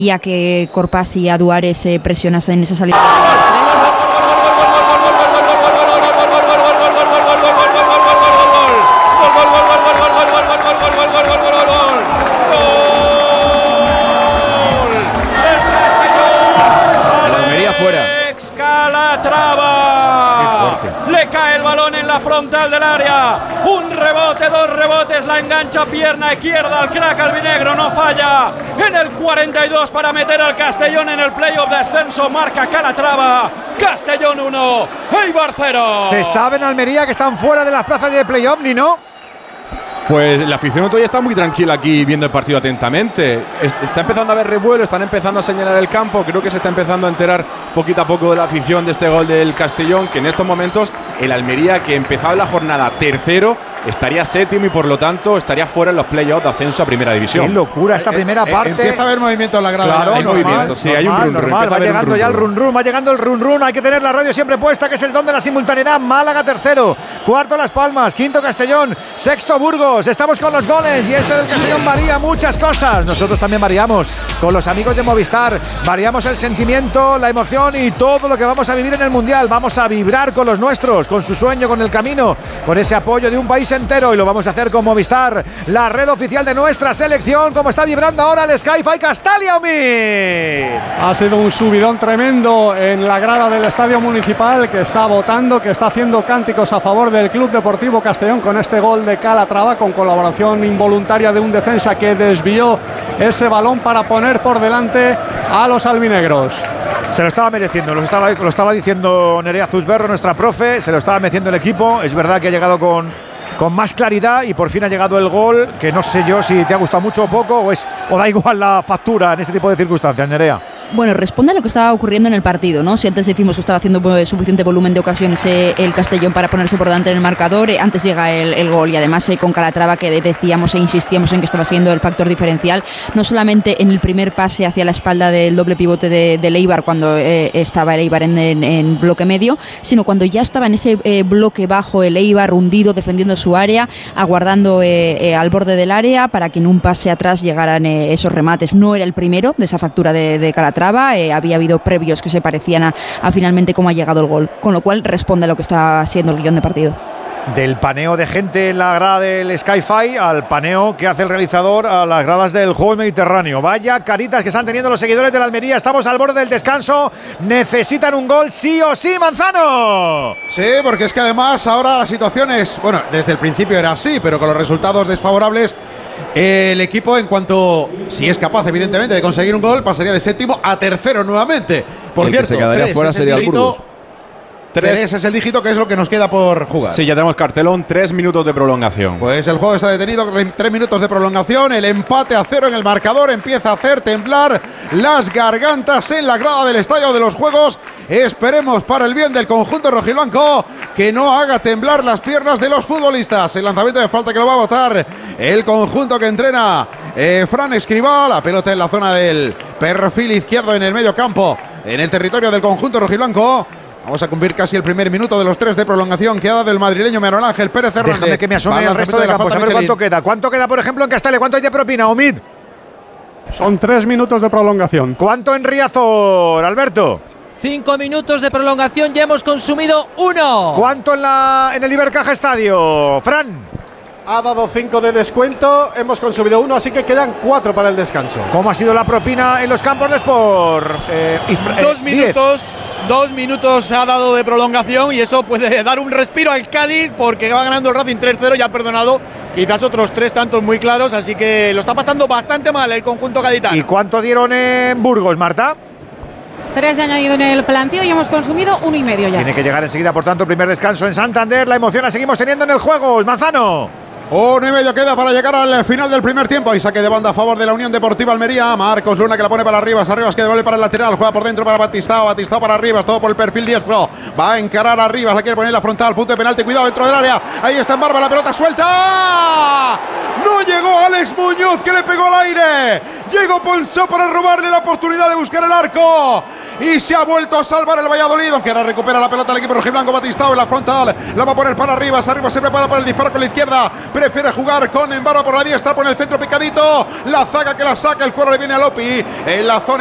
y a que Corpas y Aduares presionasen en esa salida. Le cae el balón en la frontal del área. Un rebote, dos rebotes, la engancha pierna izquierda al crack albinegro, no falla. En el 42 para meter al Castellón en el playoff de ascenso, marca Calatrava. Castellón 1, Eibar 0. ¿Se sabe en Almería que están fuera de las plazas de playoff, ni no? Pues la afición todavía está muy tranquila aquí viendo el partido atentamente. Está empezando a haber revuelo, están empezando a señalar el campo. Creo que se está empezando a enterar poquito a poco de la afición de este gol del Castellón, que en estos momentos el Almería, que empezaba la jornada tercero, estaría séptimo y por lo tanto estaría fuera en los playoffs de ascenso a primera división. ¡Qué locura esta primera parte! Empieza a haber movimiento en la grada. Claro, hay movimiento, sí, hay un run run. Va llegando ya el run run, va llegando el run run. Hay que tener la radio siempre puesta, que es el don de la simultaneidad. Málaga tercero, cuarto Las Palmas, quinto Castellón, sexto Burgos. Estamos con los goles y este del Castellón varía muchas cosas. Nosotros también variamos con los amigos de Movistar. Variamos el sentimiento, la emoción y todo lo que vamos a vivir en el Mundial. Vamos a vibrar con los nuestros, con su sueño, con el camino, con ese apoyo de un país entero, y lo vamos a hacer con Movistar, la red oficial de nuestra selección. Como está vibrando ahora el Sky-Fi Castalia, Ha sido un subidón tremendo en la grada del Estadio Municipal, que está votando, que está haciendo cánticos a favor del Club Deportivo Castellón con este gol de Calatrava, con colaboración involuntaria de un defensa que desvió ese balón para poner por delante a los albinegros. Se lo estaba mereciendo, lo estaba diciendo Nerea Zuzberro, nuestra profe, se lo estaba mereciendo el equipo. Es verdad que ha llegado con más claridad y por fin ha llegado el gol, que no sé yo si te ha gustado mucho o poco, o da igual la factura en este tipo de circunstancias, Nerea. Bueno, responde a lo que estaba ocurriendo en el partido, ¿no? Si antes decimos que estaba haciendo suficiente volumen de ocasiones el Castellón para ponerse por delante en el marcador, antes llega el gol, y además con Calatrava, que decíamos e insistíamos en que estaba siendo el factor diferencial, no solamente en el primer pase hacia la espalda del doble pivote del Eibar, cuando estaba el Eibar en bloque medio, sino cuando ya estaba en ese bloque bajo el Eibar hundido, defendiendo su área, aguardando al borde del área para que en un pase atrás llegaran esos remates. No era el primero de esa factura de Calatrava. Había habido previos que se parecían a finalmente cómo ha llegado el gol, con lo cual responde a lo que está siendo el guión de partido. Del paneo de gente en la grada del Sky-Fi al paneo que hace el realizador a las gradas del juego Mediterráneo. Vaya caritas que están teniendo los seguidores de la Almería. Estamos al borde del descanso. Necesitan un gol sí o sí, Manzano. Sí, porque es que además ahora la situación es, bueno, desde el principio era así, pero con los resultados desfavorables, el equipo, en cuanto, si es capaz evidentemente de conseguir un gol, pasaría de séptimo a tercero nuevamente. Por cierto, que se quedaría fuera sería el Burgos. 3 es el dígito, que es lo que nos queda por jugar. Sí, ya tenemos cartelón, 3 minutos de prolongación. Pues el juego está detenido, 3 minutos de prolongación, el empate a 0 en el marcador empieza a hacer temblar las gargantas en la grada del Estadio de los Juegos. Esperemos, para el bien del conjunto rojiblanco, que no haga temblar las piernas de los futbolistas. El lanzamiento de falta que lo va a botar el conjunto que entrena Fran Escribá. La pelota en la zona del perfil izquierdo en el medio campo, en el territorio del conjunto rojiblanco. Vamos a cumplir casi el primer minuto de los 3 de prolongación que ha dado el madrileño Manuel Ángel Pérez Hernández. Déjame que me asome el resto de campos, a ver cuánto queda. ¿Cuánto queda, por ejemplo, en Castalia? ¿Cuánto hay de propina, Omid? Son 3 minutos de prolongación. ¿Cuánto en Riazor, Alberto? 5 minutos de prolongación, ya hemos consumido 1. ¿Cuánto en el Ibercaja Estadio, Fran? Ha dado 5 de descuento, hemos consumido 1, así que quedan 4 para el descanso. ¿Cómo ha sido la propina en los campos de Sport? 2 minutos. 2 minutos ha dado de prolongación y eso puede dar un respiro al Cádiz, porque va ganando el Racing 3-0 y ha perdonado quizás otros 3 tantos muy claros, así que lo está pasando bastante mal el conjunto gaditano. ¿Y cuánto dieron en Burgos, Marta? 3 de añadido en el planteo y hemos consumido 1,5 ya. Tiene que llegar enseguida, por tanto, el primer descanso en Santander. La emoción la seguimos teniendo en el juego. Manzano. 1,5 queda para llegar al final del primer tiempo. Y saque de banda a favor de la Unión Deportiva Almería. Marcos Luna, que la pone para Arribas. Arribas que devuelve para el lateral. Juega por dentro para Batistao. Batistao para Arribas. Todo por el perfil diestro. Va a encarar a Arribas. La quiere poner en la frontal. Punto de penalti. Cuidado dentro del área. Ahí está en Barba. La pelota suelta. No llegó Alex Muñoz, que le pegó al aire. Llegó Ponsó para robarle la oportunidad de buscar el arco. y se ha vuelto a salvar el Valladolid, aunque ahora recupera la pelota el equipo rojiblanco. Batistao en la frontal, la va a poner para arriba se prepara para el disparo con la izquierda, prefiere jugar con Embarba por la diestra, por el centro picadito, la zaga que la saca, el cuero le viene a Lopi en la zona